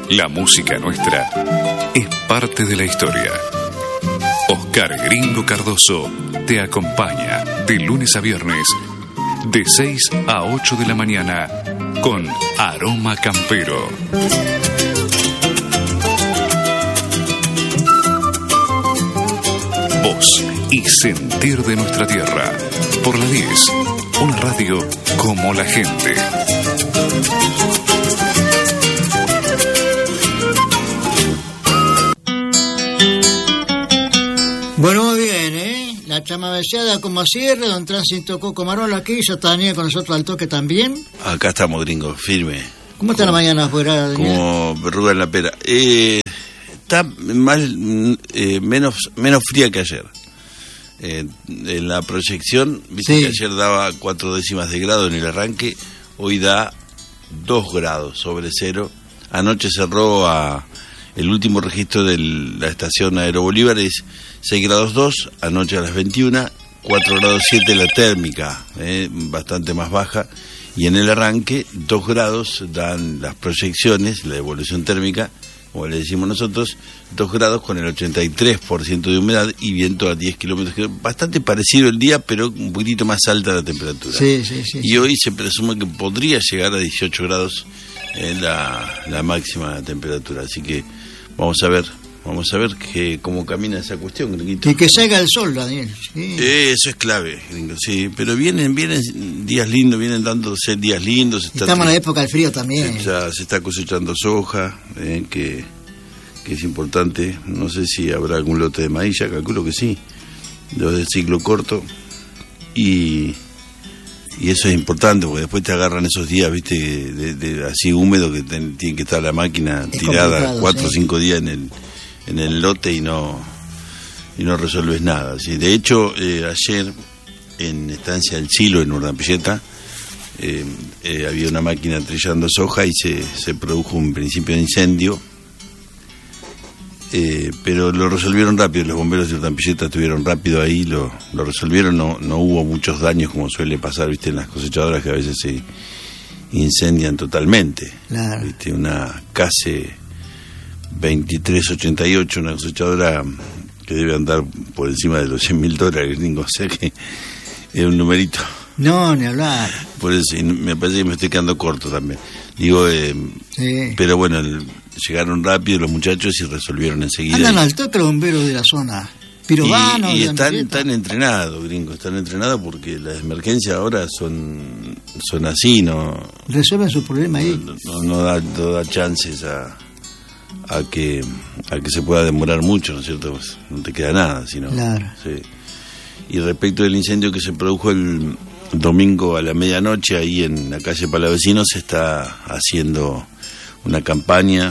La música nuestra es parte de la historia. Oscar Gringo Cardoso te acompaña de lunes a viernes de 6 a 8 de la mañana con Aroma Campero. Voz y sentir de nuestra tierra. Por la 10, una radio como la gente. Bueno, muy bien, La chamaveceada como cierre, don Tránsito Coco Marolo aquí, ya está Daniel con nosotros al toque también. Acá estamos, gringo, firme. ¿Cómo está la mañana afuera, Daniel? Como verruga en la pera. Está menos fría que ayer. En la proyección, viste que ayer daba 4 décimas de grado en el arranque, hoy da 2 grados sobre cero. Anoche cerró el último registro de la estación Aero Bolívar, es 6 grados 2, anoche a las 21, 4 grados 7 la térmica, bastante más baja, y en el arranque 2 grados dan las proyecciones, la evolución térmica, como le decimos nosotros, 2 grados con el 83% de humedad y viento a 10 kilómetros, bastante parecido el día, pero un poquitito más alta la temperatura. Sí, y hoy se presume que podría llegar a 18 grados la máxima temperatura, así que vamos a ver cómo camina esa cuestión, gringuito. Y que salga el sol, Daniel. Sí. Eso es clave, gringo, sí, pero vienen días lindos, vienen dándose días lindos. Estamos en la época del frío también. Se está cosechando soja, que es importante. No sé si habrá algún lote de maíz, ya calculo que sí, los del ciclo corto, y eso es importante, porque después te agarran esos días, viste, de así húmedo, que tiene que estar la máquina tirada 4 o 5 días en el lote y no resuelves nada. ¿Sí? De hecho, ayer en Estancia del Silo, en Urdapilleta, había una máquina trillando soja y se produjo un principio de incendio, pero lo resolvieron rápido. Los bomberos de Urdapilleta estuvieron rápido ahí, lo resolvieron, no hubo muchos daños como suele pasar, viste, en las cosechadoras, que a veces se incendian totalmente. Claro. Viste, una Case 2388, una cosechadora que debe andar por encima de los $100.000, gringo, o sea que es un numerito. No, ni hablar. Por eso me parece que me estoy quedando corto también. Digo, sí. Pero bueno, llegaron rápido los muchachos y resolvieron enseguida. Andan al toque los bomberos de la zona. Pirobanos. Y están entrenados, gringo, están entrenados porque las emergencias ahora son así, ¿no? Resuelven su problema ahí. No da chances a que se pueda demorar mucho, ¿no es cierto? Pues no te queda nada, sino. Claro. Sí. Y respecto del incendio que se produjo el domingo a la medianoche ahí en la calle Palavecino, se está haciendo una campaña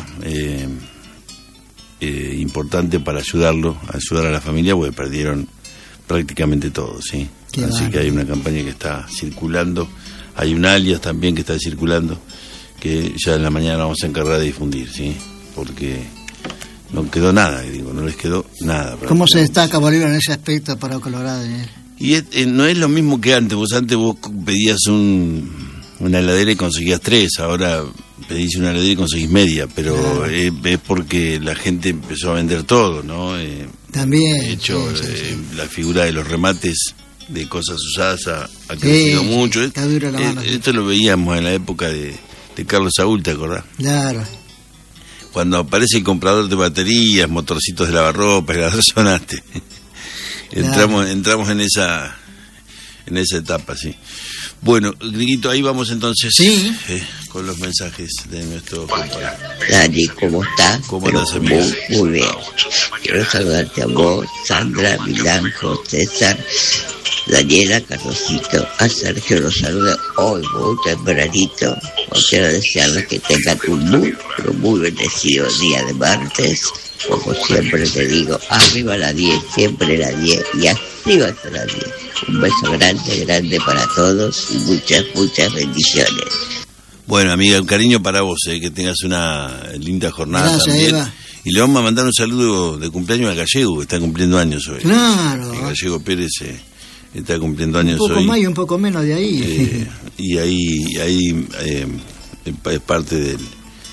importante para ayudar a la familia, porque perdieron prácticamente todo, ¿sí? Así que hay una campaña que está circulando, hay un alias también que está circulando, que ya en la mañana vamos a encargar de difundir, ¿sí? Porque no quedó nada, digo, no les quedó nada. ¿Cómo se destaca Bolívar en ese aspecto para Colorado, Daniel? Y no es lo mismo que antes. Antes vos pedías una heladera y conseguías 3, ahora pedís una heladera y conseguís media, pero claro, es porque la gente empezó a vender todo, ¿no? También. De hecho, la figura de los remates de cosas usadas ha crecido mucho. Esto lo veíamos en la época de Carlos Saúl, ¿te acordás? Claro. Cuando aparece el comprador de baterías, motorcitos de lavarropas, la sonaste. Entramos en esa etapa, sí. Bueno, Griguito, ahí vamos entonces, sí, con los mensajes de nuestro compañero. Dani, ¿cómo estás? ¿Cómo estás, amigo? Muy bien. Quiero saludarte a vos, Sandra, Milanjo, César, Daniela, Carlosito, a Sergio lo saluda hoy muy tempranito. Quiero desearles que tengan un muy bendecido día de martes. Como siempre te digo, arriba la 10, siempre la 10 y arriba hasta la 10. Un beso grande para todos y muchas bendiciones. Bueno, amiga, un cariño para vos, que tengas una linda jornada. Gracias, también. Eva. Y le vamos a mandar un saludo de cumpleaños a Gallego, que está cumpliendo años hoy. Claro. Gallego Pérez está cumpliendo años hoy. Un poco más y un poco menos de ahí. Y ahí es parte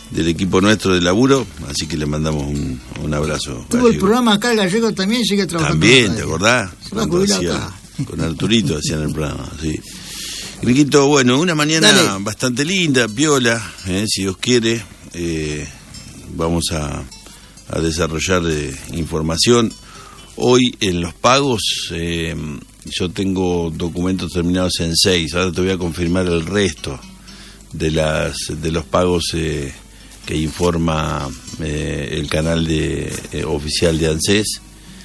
del equipo nuestro de laburo, así que le mandamos un abrazo. Tuvo el programa acá, el Gallego también sigue trabajando. También, ¿te acordás? Se va a jubilar acá. Con Arturito hacían el programa, sí. Gringuito, bueno, una mañana bastante linda, piola, si Dios quiere, vamos a desarrollar información. Hoy en los pagos, yo tengo documentos terminados en 6, ahora te voy a confirmar el resto de los pagos que informa el canal oficial de ANSES,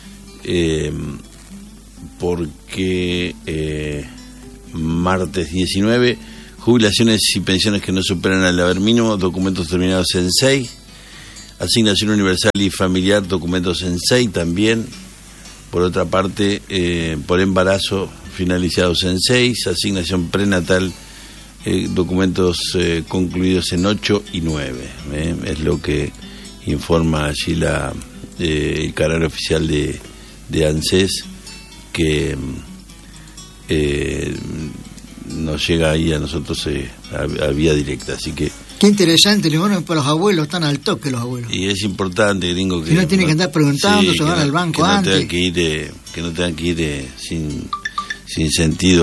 porque martes 19, jubilaciones y pensiones que no superan el haber mínimo, documentos terminados en 6, asignación universal y familiar, documentos en 6 también. Por otra parte, por embarazo, finalizados en 6, asignación prenatal, documentos concluidos en 8 y 9. Es lo que informa allí el canal oficial de ANSES, que nos llega ahí a nosotros a vía directa, así que... Qué interesante, bueno, para los abuelos, están al toque los abuelos. Y es importante, gringo, que... Si no tienen que andar preguntando, se van al banco antes. Que no tengan que ir sin sentido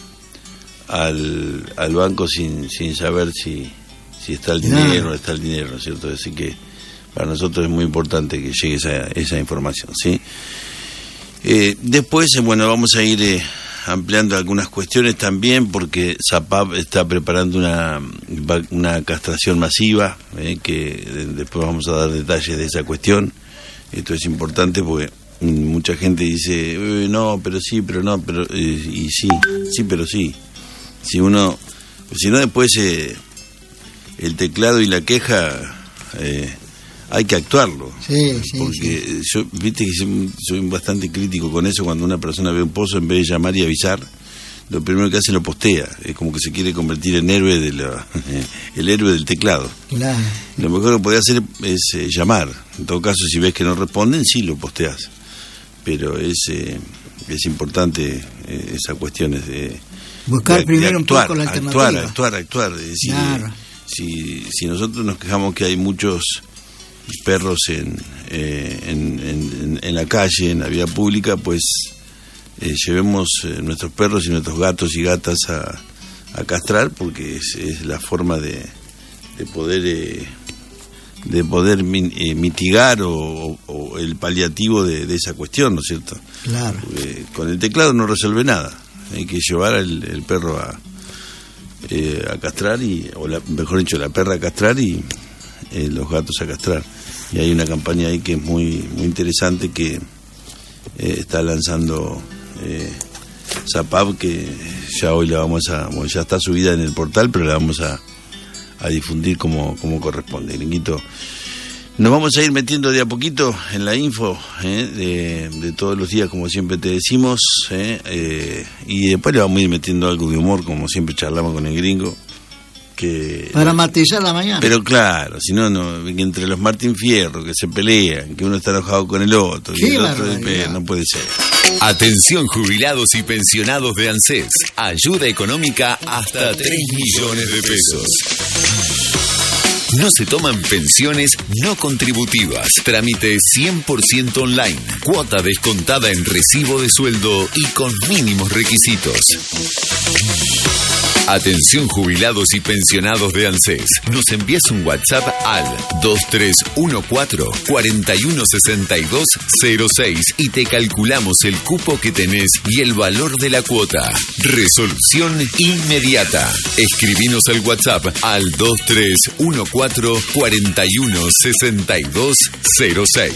al banco sin saber si está el dinero o no está el dinero, ¿no es cierto? Así que para nosotros es muy importante que llegue esa información, ¿sí? Después, bueno, vamos a ir ampliando algunas cuestiones también, porque ZAPAP está preparando una castración masiva, que después vamos a dar detalles de esa cuestión. Esto es importante porque mucha gente dice, no, pero sí, pero no, pero y sí, pero sí. Si no después el teclado y la queja hay que actuarlo. Sí, porque yo, viste que soy bastante crítico con eso. Cuando una persona ve un pozo, en vez de llamar y avisar, lo primero que hace lo postea. Es como que se quiere convertir en héroe el héroe del teclado. Claro. Lo mejor que podés hacer es llamar. En todo caso, si ves que no responden, sí lo posteás. Pero es importante esa cuestión de buscar primero actuar, un poco la alternativa. Actuar. Es decir, claro. Si nosotros nos quejamos que hay muchos perros en la calle, en la vía pública, pues llevemos nuestros perros y nuestros gatos y gatas a castrar, porque es la forma de poder mitigar o el paliativo de esa cuestión, ¿no es cierto? Claro. Porque con el teclado no resuelve nada. Hay que llevar el perro a castrar, mejor dicho, la perra a castrar y los gatos a castrar. Y hay una campaña ahí que es muy muy interesante, que está lanzando ZAPAP, que ya hoy ya está subida en el portal, pero la vamos a difundir como corresponde. Gringuito, nos vamos a ir metiendo de a poquito en la info de todos los días, como siempre te decimos, y después le vamos a ir metiendo algo de humor, como siempre charlamos con el gringo, para matizar la mañana. Pero claro, si no, entre los Martín Fierro que se pelean, que uno está enojado con el otro, y el otro no puede ser. Atención, jubilados y pensionados de ANSES. Ayuda económica hasta 3 millones de pesos. No se toman pensiones no contributivas. Trámite 100% online. Cuota descontada en recibo de sueldo y con mínimos requisitos. Atención, jubilados y pensionados de ANSES. Nos envías un WhatsApp al 2314-416206 y te calculamos el cupo que tenés y el valor de la cuota. Resolución inmediata. Escribinos al WhatsApp al 2314-416206.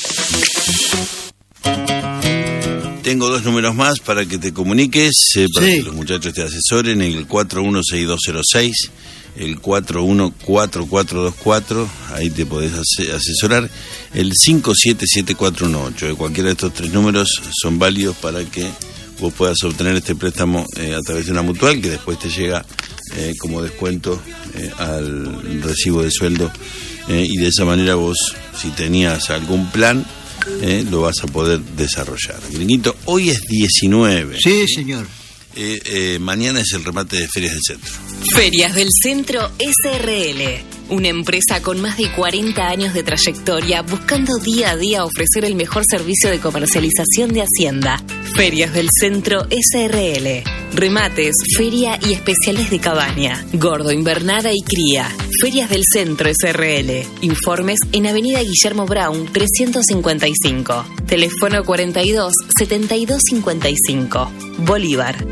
Tengo 2 números más para que te comuniques, para que los muchachos te asesoren: el 416206, el 414424, ahí te podés asesorar, el 57748. Cualquiera de estos 3 números son válidos para que vos puedas obtener este préstamo a través de una mutual, que después te llega como descuento al recibo de sueldo, y de esa manera vos, si tenías algún plan, lo vas a poder desarrollar. Gringuito, hoy es 19. Sí, señor. Mañana es el remate de Ferias del Centro. Ferias del Centro SRL. una empresa con más de 40 años de trayectoria, buscando día a día ofrecer el mejor servicio de comercialización de Hacienda. Ferias del Centro SRL. Remates, feria y especiales de cabaña. Gordo, invernada y cría. Ferias del Centro SRL. Informes en Avenida Guillermo Brown, 355. Teléfono 42 72 55. Bolívar.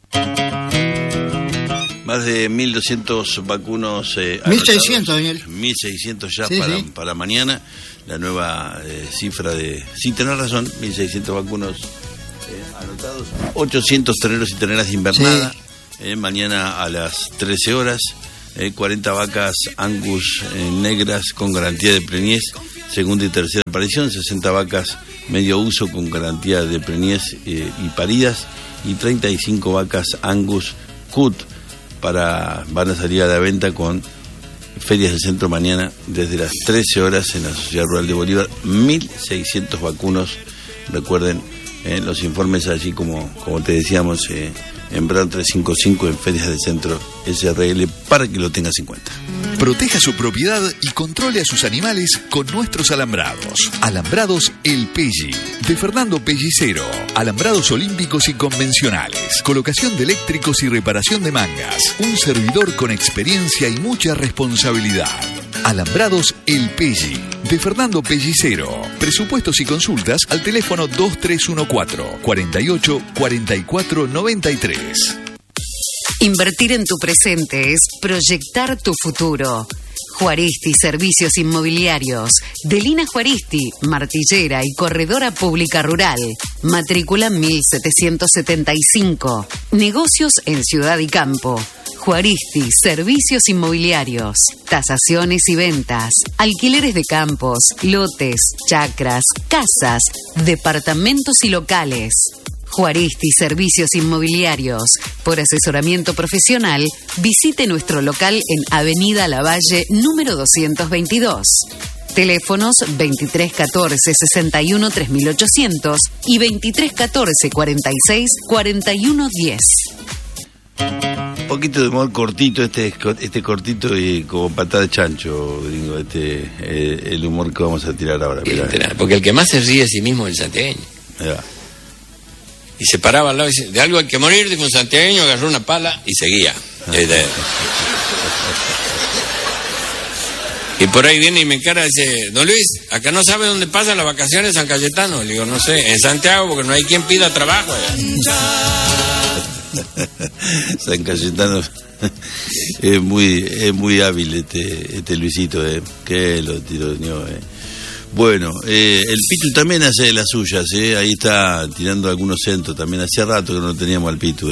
Más de 1.200 vacunos. 1.600, Daniel. 1.600 ya Sí, para mañana. La nueva cifra de... Sí, tenés razón, 1.600 vacunos anotados. 800 terneros y terneras de invernada. Sí. Mañana a las 13 horas. 40 vacas Angus negras con garantía de preñez, segunda y tercera aparición. 60 vacas medio uso con garantía de preñez y paridas. Y 35 vacas Angus Cut van a salir a la venta con Ferias del Centro mañana desde las 13 horas en la Sociedad Rural de Bolívar. 1.600 vacunos, recuerden los informes allí como te decíamos en Brown 355 en Ferias del Centro SRL, para que lo tengas en cuenta. Proteja su propiedad y controle a sus animales con nuestros alambrados. Alambrados El Pelli, de Fernando Pellicero. Alambrados olímpicos y convencionales. Colocación de eléctricos y reparación de mangas. Un servidor con experiencia y mucha responsabilidad. Alambrados El Pelli, de Fernando Pellicero. Presupuestos y consultas al teléfono 2314 48 44 93. Invertir en tu presente es proyectar tu futuro. Juaristi Servicios Inmobiliarios. Delina Juaristi, martillera y corredora pública rural. Matrícula 1775. Negocios en ciudad y campo. Juaristi Servicios Inmobiliarios. Tasaciones y ventas. Alquileres de campos, lotes, chacras, casas, departamentos y locales. Juaristi Servicios Inmobiliarios. Por asesoramiento profesional, visite nuestro local en Avenida Lavalle, número 222. Teléfonos 2314 61 3800 y 2314 46 41 10. Un poquito de humor cortito, este cortito y como patada de chancho, gringo, el humor que vamos a tirar ahora. Porque el que más se ríe de sí mismo es el santiagueño. Y se paraba al lado y dice, de algo hay que morir, dijo un santiagueño, agarró una pala y seguía. Y por ahí viene y me encara y dice, don Luis, acá no sabe dónde pasan las vacaciones en San Cayetano. Le digo, no sé, en Santiago, porque no hay quien pida trabajo allá. San Cayetano es muy hábil este Luisito, que lo tironeó. Bueno, el Pitu también hace de las suyas, ahí está tirando algunos centros también. Hacía rato que no teníamos al Pitu,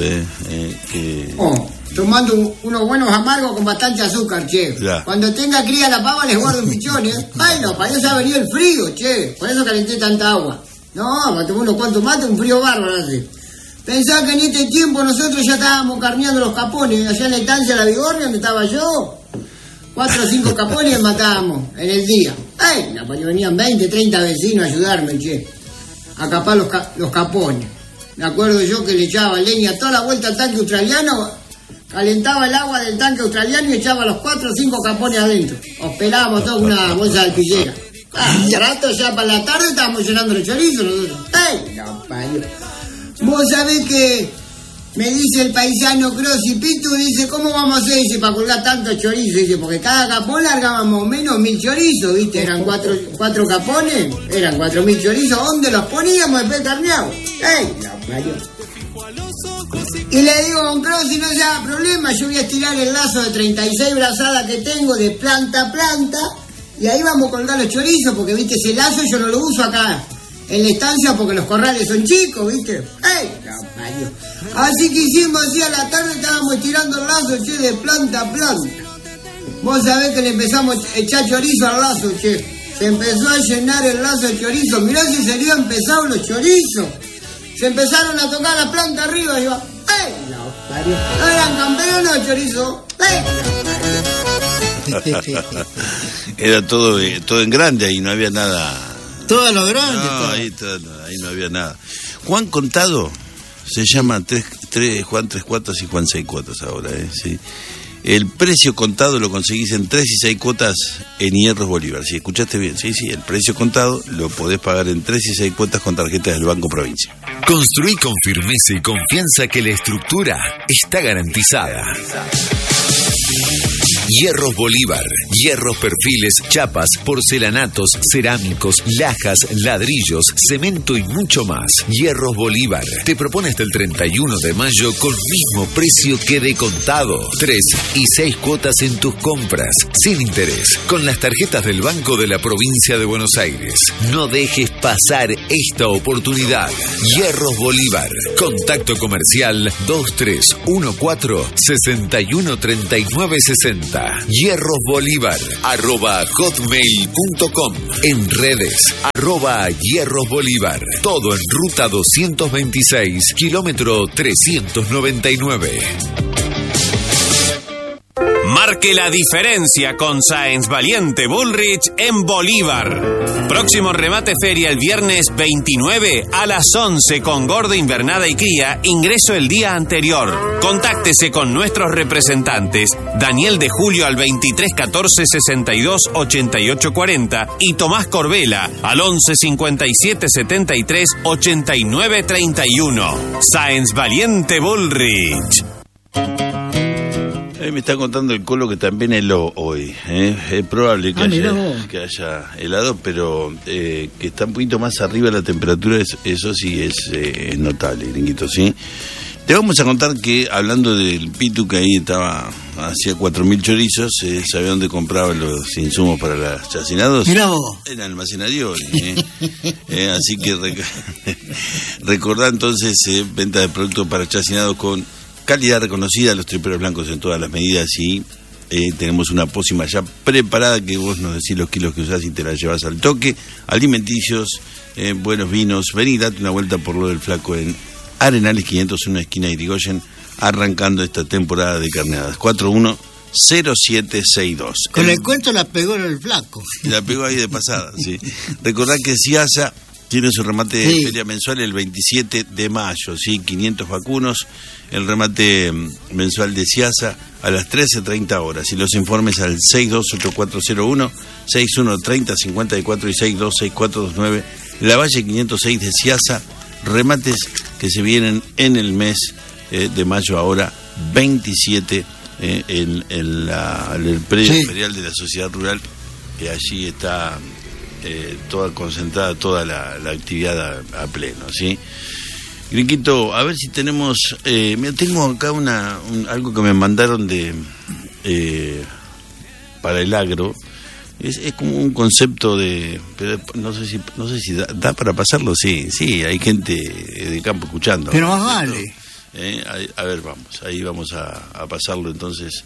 tomando unos buenos amargos con bastante azúcar, che. Ya. Cuando tenga cría la pava les guardo un pichón, Ay, no, para eso ha venido el frío, che. Por eso calenté tanta agua. No, para tomar unos cuantos mates, un frío bárbaro hace. Pensaba que en este tiempo nosotros ya estábamos carneando los capones, allá en la estancia de la Vigorria, donde estaba yo. 4 o 5 capones matábamos en el día. Ay, venían 20, 30 vecinos a ayudarme, che. A capar los capones. Me acuerdo yo que le echaba leña toda la vuelta al tanque australiano, calentaba el agua del tanque australiano y echaba los 4 o 5 capones adentro. Os pelábamos toda una bolsa de alpillera. Rato ya para la tarde estábamos llenando los chorizos nosotros. ¡Ay, no, payo! Vos sabés que me dice el paisano Crossi, Pitu, dice, ¿cómo vamos a hacer? Dice, para colgar tantos chorizos. Dice, porque cada capón largábamos menos 1.000 chorizos, ¿viste? Eran 4 capones, eran 4.000 chorizos. ¿Dónde los poníamos después carneados? ¡Ey! No, payo. Y le digo, don Crossi, no se haga problema, yo voy a estirar el lazo de 36 brazadas que tengo de planta a planta y ahí vamos a colgar los chorizos, porque, viste, ese lazo yo no lo uso acá en la estancia porque los corrales son chicos, viste. ¡Ey! No, payo. Así que hicimos así a la tarde, estábamos estirando el lazo, che, de planta a planta. Vos sabés que le empezamos a echar chorizo al lazo, che. Se empezó a llenar el lazo de chorizo. Mirá si se habían empezado los chorizos. Se empezaron a tocar la planta arriba y yo, ¡ay! No, pario. ¿No eran campeones los chorizos? ¡Ay! No, era todo en grande, ahí no había nada. Todo lo grande. No, ahí no había nada. Juan Contado se llama Juan 3 cuartos y Juan 6 cuartos ahora, sí. El precio contado lo conseguís en 3 y 6 cuotas en Hierros Bolívar. Si escuchaste bien, sí, el precio contado lo podés pagar en 3 y 6 cuotas con tarjetas del Banco Provincia. Construí con firmeza y confianza que la estructura está garantizada. Hierros Bolívar, hierros, perfiles, chapas, porcelanatos, cerámicos, lajas, ladrillos, cemento y mucho más. Hierros Bolívar te propone hasta el 31 de mayo con mismo precio que de contado. 3 y 6 cuotas en tus compras, sin interés, con las tarjetas del Banco de la Provincia de Buenos Aires. No dejes pasar esta oportunidad. Hierros Bolívar. Contacto comercial 2314-613960. Hierros Bolívar @hotmail.com. En redes @Hierros Bolívar. Todo en ruta 226, kilómetro 399. Marque la diferencia con Sáenz Valiente Bullrich en Bolívar. Próximo remate feria el viernes 29 a las 11 con gorda invernada y cría, ingreso el día anterior. Contáctese con nuestros representantes, Daniel de Julio al 2314 62 88 40 y Tomás Corbela al 11 57 73 89 31. Sáenz Valiente Bullrich. Me está contando el Colo que también heló hoy. Es probable que haya helado, pero que está un poquito más arriba la temperatura, eso sí es notable, Gringuito, ¿sí? Te vamos a contar que, hablando del Pitu, que ahí estaba, hacía 4.000 chorizos, ¿sabe dónde compraba los insumos para los chacinados? Mirá vos. En Almacenario. Así que recordá entonces, venta de productos para chacinados con calidad reconocida, los triperos blancos en todas las medidas, y tenemos una pócima ya preparada que vos nos decís los kilos que usás y te la llevas al toque. Alimenticios, buenos vinos. Vení, date una vuelta por lo del Flaco en Arenales 501, esquina de Irigoyen, arrancando esta temporada de carneadas. 410762. Con el cuento la pegó en el Flaco. La pegó ahí de pasada, sí. Recordá que Ciasa tiene su remate de feria mensual el 27 de mayo, ¿sí? 500 vacunos, el remate mensual de Ciasa a las 13:30 horas. Y los informes al 628401, 613054 y 626429, La Valle 506 de Ciasa. Remates que se vienen en el mes de mayo, ahora 27, en el predio ferial de la Sociedad Rural, que allí está toda concentrada, toda la actividad a pleno, ¿sí? Grinquito, a ver si tenemos... mira, tengo acá algo que me mandaron para el agro. Es como un concepto pero no sé si da para pasarlo. Sí, hay gente de campo escuchando. Pero más vale. A ver, ahí vamos a pasarlo entonces,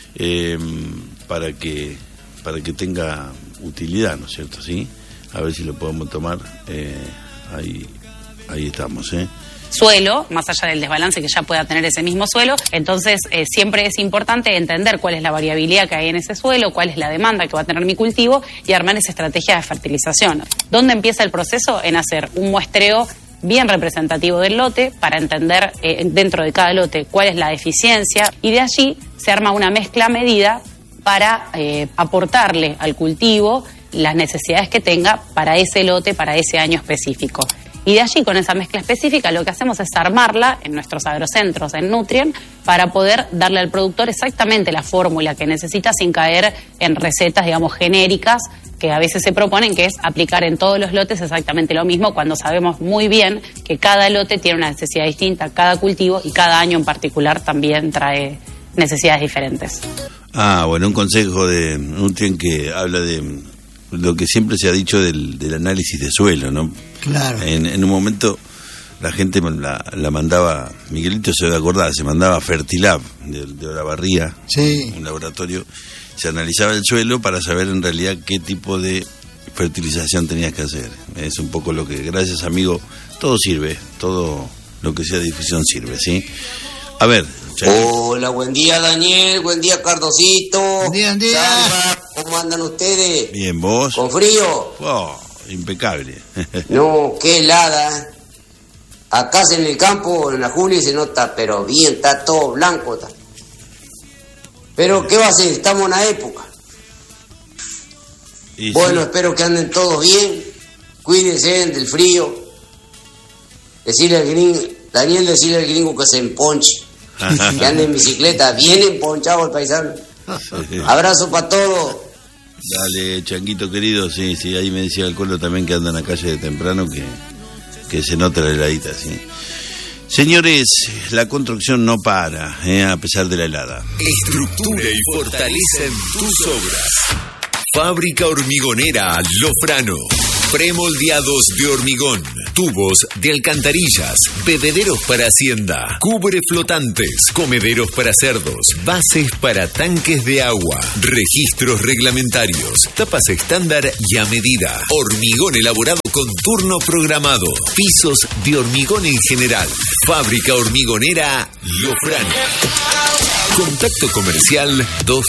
para que tenga utilidad, ¿no es cierto? Sí, a ver si lo podemos tomar. Ahí estamos, suelo, más allá del desbalance que ya pueda tener ese mismo suelo. Entonces siempre es importante entender cuál es la variabilidad que hay en ese suelo, cuál es la demanda que va a tener mi cultivo y armar esa estrategia de fertilización. ¿Dónde empieza el proceso? En hacer un muestreo bien representativo del lote para entender dentro de cada lote cuál es la deficiencia, y de allí se arma una mezcla a medida para aportarle al cultivo las necesidades que tenga para ese lote, para ese año específico. Y de allí, con esa mezcla específica, lo que hacemos es armarla en nuestros agrocentros, en Nutrien, para poder darle al productor exactamente la fórmula que necesita sin caer en recetas, digamos, genéricas, que a veces se proponen, que es aplicar en todos los lotes exactamente lo mismo, cuando sabemos muy bien que cada lote tiene una necesidad distinta, cada cultivo, y cada año en particular también trae necesidades diferentes. Bueno, un consejo de Nutrien que habla de lo que siempre se ha dicho del análisis de suelo, ¿no? Claro. En un momento la gente la mandaba, Miguelito se debe acordar, se mandaba a Fertilab de Olavarría, un laboratorio, se analizaba el suelo para saber en realidad qué tipo de fertilización tenías que hacer. Es un poco lo que, gracias amigo, todo sirve, todo lo que sea de difusión sirve, ¿sí? A ver. Hola, buen día Daniel, buen día Cardocito. Buen día. Salva, ¿cómo andan ustedes? Bien, ¿vos? ¿Con frío? Impecable. No, qué helada. Acá en el campo, en la Julia, se nota, pero bien, está todo blanco. Pero ¿qué va a hacer? Estamos en la época. Bueno, espero que anden todos bien. Cuídense del frío. Decirle al gringo, Daniel, decirle al gringo que se emponche. Que ande en bicicleta, bien emponchado el paisano. Abrazo para todos. Dale, Changuito querido, sí, ahí me decía el Colo también que anda en la calle de temprano, que se nota la heladita, sí. Señores, la construcción no para, a pesar de la helada. Estructura y fortaleza en tus obras. Fábrica Hormigonera Lofrano. Premoldeados de hormigón, tubos de alcantarillas, bebederos para hacienda, cubre flotantes, comederos para cerdos, bases para tanques de agua, registros reglamentarios, tapas estándar y a medida, hormigón elaborado con turno programado, pisos de hormigón en general. Fábrica Hormigonera Lofrano. Contacto comercial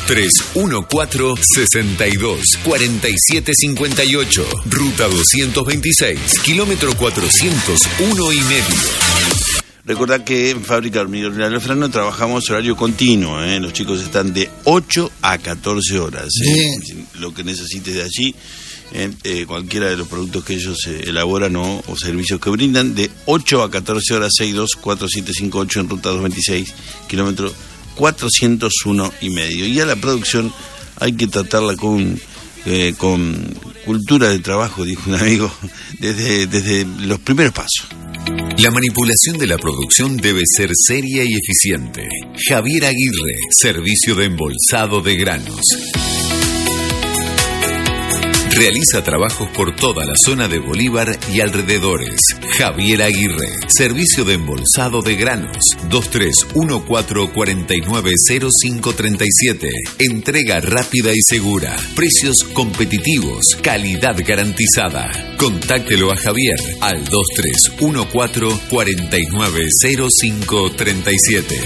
2314-62-4758, ruta 226, kilómetro 401 y medio. Recordad que en Fábrica Hormigonera Lofrano trabajamos horario continuo, los chicos están de 8 a 14 horas. Lo que necesites de allí, cualquiera de los productos que ellos elaboran o servicios que brindan, de 8 a 14 horas, 624758 en ruta 226, kilómetro 401 y medio. Y a la producción hay que tratarla con cultura de trabajo, dijo un amigo, desde los primeros pasos. La manipulación de la producción debe ser seria y eficiente. Javier Aguirre, servicio de embolsado de granos. Realiza trabajos por toda la zona de Bolívar y alrededores. Javier Aguirre, servicio de embolsado de granos. 2314-490537. Entrega rápida y segura. Precios competitivos. Calidad garantizada. Contáctelo a Javier al 2314-490537.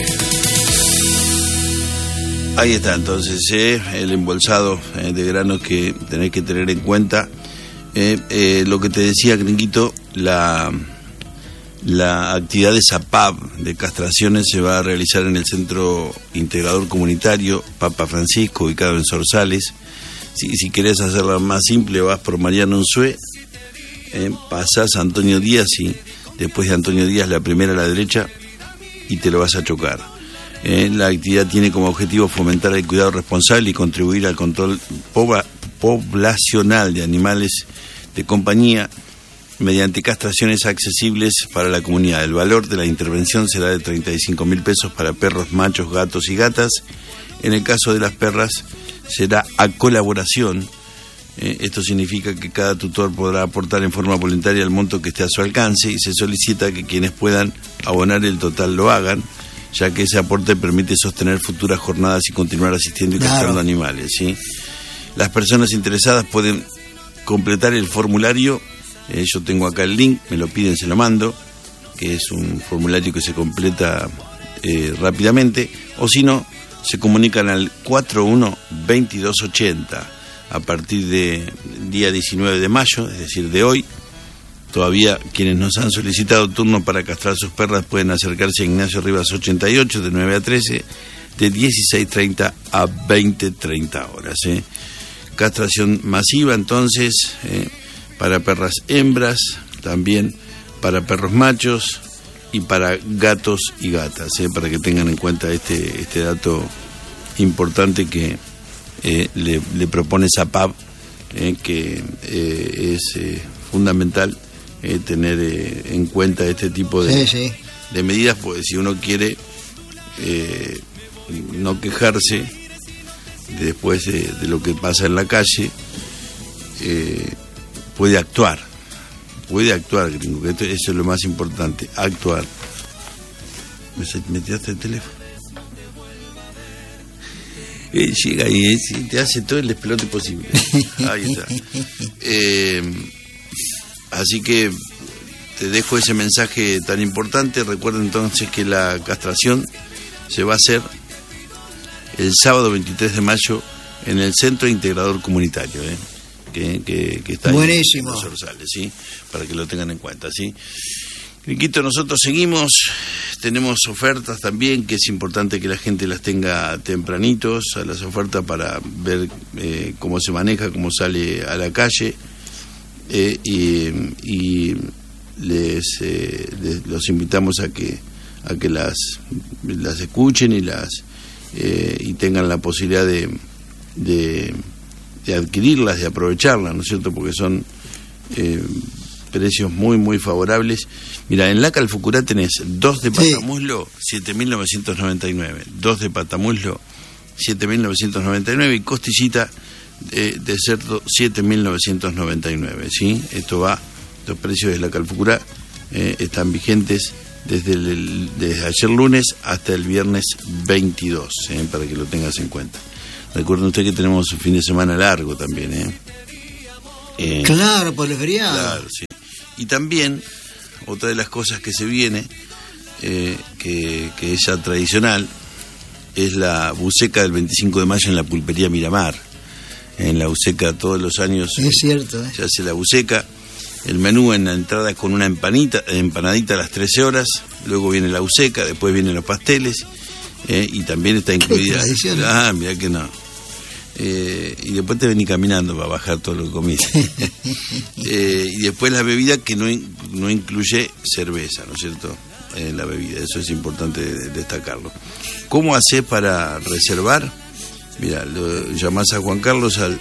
Ahí está entonces el embolsado de granos que tenés que tener en cuenta. Lo que te decía, Gringuito, la actividad de SAPAP de castraciones se va a realizar en el Centro Integrador Comunitario Papa Francisco, ubicado en Zorzales. Si querés hacerla más simple, vas por Mariano Unzué, pasás a Antonio Díaz y después de Antonio Díaz la primera a la derecha y te lo vas a chocar. La actividad tiene como objetivo fomentar el cuidado responsable y contribuir al control poblacional de animales de compañía mediante castraciones accesibles para la comunidad. El valor de la intervención será de 35.000 pesos para perros, machos, gatos y gatas. En el caso de las perras será a colaboración. Esto significa que cada tutor podrá aportar en forma voluntaria el monto que esté a su alcance y se solicita que quienes puedan abonar el total lo hagan, ya que ese aporte permite sostener futuras jornadas y continuar asistiendo y castrando animales, ¿sí? Las personas interesadas pueden completar el formulario, yo tengo acá el link, me lo piden, se lo mando, que es un formulario que se completa rápidamente, o si no, se comunican al 412280 a partir del día 19 de mayo, es decir, de hoy. Todavía quienes nos han solicitado turno para castrar sus perras pueden acercarse a Ignacio Rivas 88 de 9 a 13, de 16:30 a 20:30 horas. Castración masiva entonces para perras hembras, también para perros machos y para gatos y gatas, para que tengan en cuenta este dato importante que le propone SAPAP, que es fundamental tener en cuenta este tipo de medidas, pues si uno quiere no quejarse después de lo que pasa en la calle, puede actuar, gringo, que eso es lo más importante, actuar. ¿Me tiraste el teléfono? Llega y te hace todo el despelote posible. Ahí está. Así que te dejo ese mensaje tan importante. Recuerda entonces que la castración se va a hacer el sábado 23 de mayo en el Centro Integrador Comunitario, que está buenísimo. En los Zorzales, ¿sí? Para que lo tengan en cuenta, ¿sí? Riquito, nosotros seguimos, tenemos ofertas también, que es importante que la gente las tenga tempranitos, a las ofertas para ver cómo se maneja, cómo sale a la calle, y los invitamos a que las escuchen y tengan la posibilidad de adquirirlas, de aprovecharlas, ¿no es cierto? Porque son precios muy, muy favorables. Mira, en la Calfucurá tenés 2 de patamuslo, 7.999, 2 de patamuslo, 7.999, y costillita de cerdo, 7.999, ¿sí? Los precios de la Calfucurá están vigentes desde ayer lunes hasta el viernes 22, para que lo tengas en cuenta. Recuerden usted que tenemos un fin de semana largo también, claro, por los feriados. Claro, sí. Y también, otra de las cosas que se viene, que es ya tradicional, es la buceca del 25 de mayo en la pulpería Miramar. En la buceca todos los años es cierto, se hace la buceca. El menú en la entrada es con una empanadita a las 13 horas, luego viene la buceca, después vienen los pasteles, y también está incluida... Mirá que no. Y después te venís caminando para bajar todo lo que comiste. Y después la bebida, que no incluye cerveza, ¿no es cierto? La bebida, eso es importante destacarlo. ¿Cómo hacés para reservar? Mira, llamás a Juan Carlos al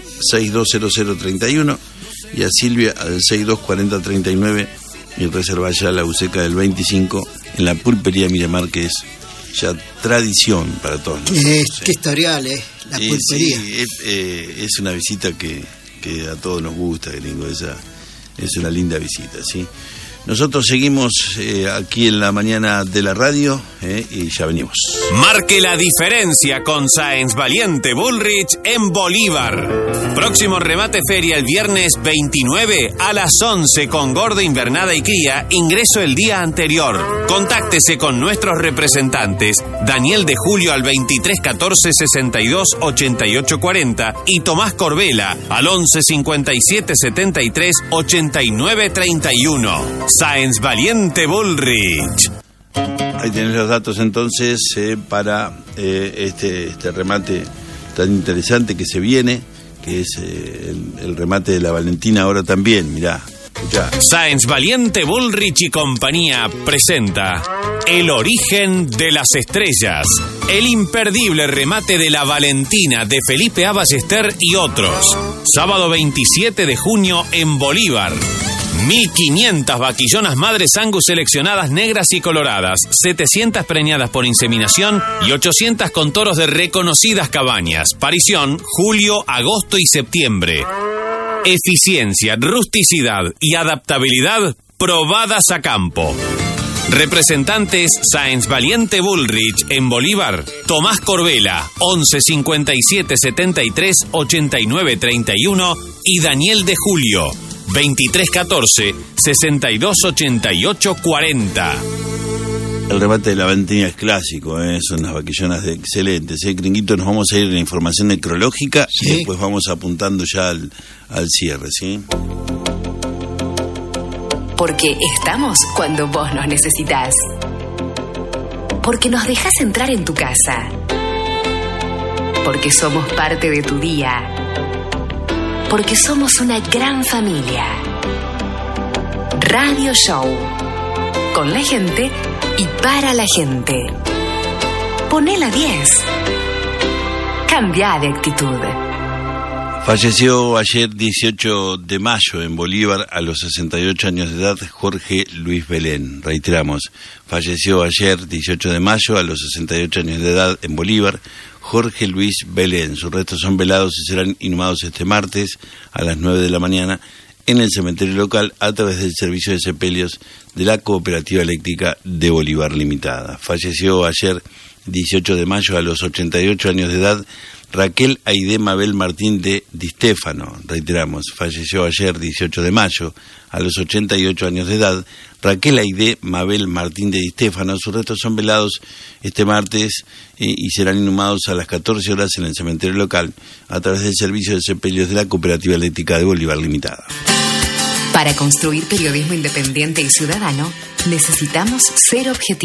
620031 y a Silvia al 624039 y reservás ya la buceca del 25 en la pulpería Miramar, que es ya tradición para todos nosotros. Qué historial, la pulpería. Sí, es una visita que a todos nos gusta, gringo, es una linda visita, ¿sí? Nosotros seguimos aquí en la mañana de la radio, y ya venimos. Marque la diferencia con Sáenz Valiente Bullrich en Bolívar. Próximo remate feria el viernes 29 a las 11 con gorda invernada y cría, ingreso el día anterior. Contáctese con nuestros representantes, Daniel de Julio al 2314 62 88 40 y Tomás Corbela al 11 57 73 89 31. Sáenz Valiente Bullrich. Ahí tenés los datos entonces para este remate tan interesante que se viene, que es el remate de la Valentina ahora también, mirá. Escuchá. Sáenz Valiente Bullrich y compañía presenta El origen de las estrellas, el imperdible remate de la Valentina de Felipe A. Ballester y otros. Sábado 27 de junio en Bolívar. 1.500 vaquillonas madres Angus seleccionadas negras y coloradas, 700 preñadas por inseminación y 800 con toros de reconocidas cabañas. Parición, julio, agosto y septiembre. Eficiencia, rusticidad y adaptabilidad probadas a campo. Representantes Sáenz Valiente Bullrich en Bolívar, Tomás Corbela, 11 57 73 89 31 y Daniel de Julio, 2314 62 88 40. El remate de la Valentina es clásico, son unas vaquillonas excelentes. Gringuito, nos vamos a ir a la información necrológica, ¿sí? Y después vamos apuntando ya al cierre, ¿sí? Porque estamos cuando vos nos necesitas. Porque nos dejás entrar en tu casa. Porque somos parte de tu día. Porque somos una gran familia. Radio Show. Con la gente y para la gente. Poné la 10. Cambia de actitud. Falleció ayer 18 de mayo en Bolívar a los 68 años de edad Jorge Luis Belén. Reiteramos, falleció ayer 18 de mayo a los 68 años de edad en Bolívar Jorge Luis Belén. Sus restos son velados y serán inhumados este martes a las 9 de la mañana en el cementerio local a través del servicio de sepelios de la Cooperativa Eléctrica de Bolívar Limitada. Falleció ayer 18 de mayo a los 88 años de edad Raquel Aide Mabel Martín de Di Stéfano. Reiteramos, falleció ayer 18 de mayo a los 88 años de edad Raquel Aide Mabel Martín de Di Stéfano. Sus restos son velados este martes y serán inhumados a las 14 horas en el cementerio local a través del servicio de sepelios de la Cooperativa Eléctrica de Bolívar Limitada. Para construir periodismo independiente y ciudadano, necesitamos ser objetivos.